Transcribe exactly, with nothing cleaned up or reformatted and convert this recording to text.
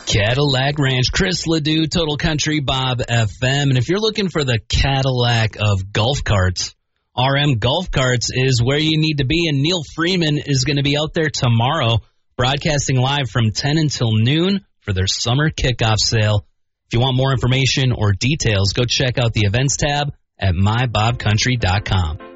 Cadillac Ranch, Chris Ledoux, Total Country, Bob F M. And if you're looking for the Cadillac of golf carts, R M Golf Carts is where you need to be. And Neil Freeman is going to be out there tomorrow, broadcasting live from ten until noon for their summer kickoff sale. If you want more information or details, go check out the events tab at my bob country dot com.